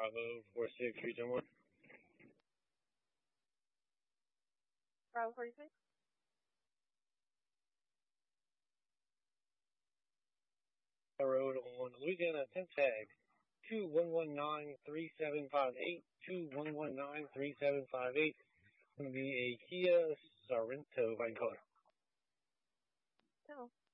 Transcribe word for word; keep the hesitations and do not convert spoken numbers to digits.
Bravo four six three seven one. Bravo forty-six. Road on Louisiana ten tag two one one nine three seven five eight two one one nine three seven five eight. It's going to be a Kia Sorento white color. No.